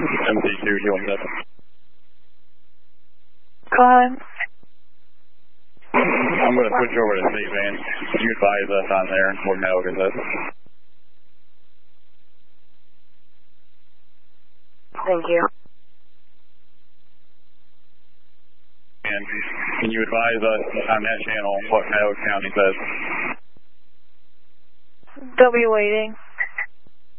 MD2, healing that. Collins. I'm going to switch over to C-Van. You advise us on there and we're going to look at this. Thank you. And can you advise us on that channel what Cuyahoga County says? They'll be waiting.